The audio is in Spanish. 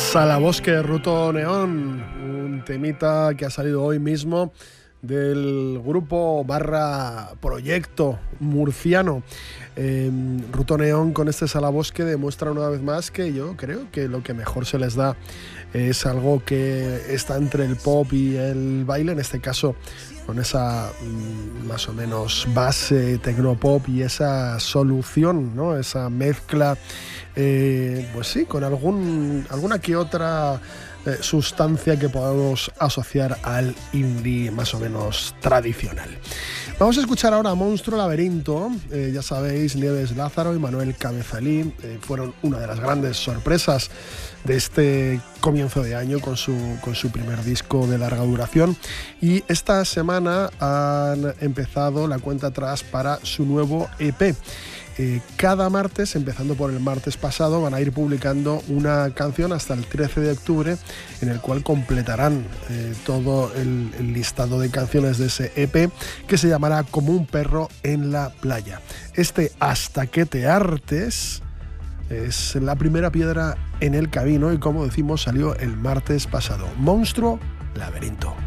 Salabosque de Ruto Neón, un temita que ha salido hoy mismo del grupo barra proyecto murciano. Ruto Neón con este Salabosque demuestra una vez más que yo creo que lo que mejor se les da es algo que está entre el pop y el baile, en este caso con esa más o menos base tecnopop y esa solución, ¿no? Esa mezcla, pues sí, con alguna que otra sustancia que podamos asociar al indie más o menos tradicional. Vamos a escuchar ahora a Monstruo Laberinto. Ya sabéis, Nieves Lázaro y Manuel Cabezalí fueron una de las grandes sorpresas de este comienzo de año con su primer disco de larga duración, y esta semana han empezado la cuenta atrás para su nuevo EP. Cada martes, empezando por el martes pasado, van a ir publicando una canción hasta el 13 de octubre, en el cual completarán todo el listado de canciones de ese EP, que se llamará Como un perro en la playa. Este Hasta que te hartes es la primera piedra en el camino y, como decimos, salió el martes pasado. Monstruo Laberinto.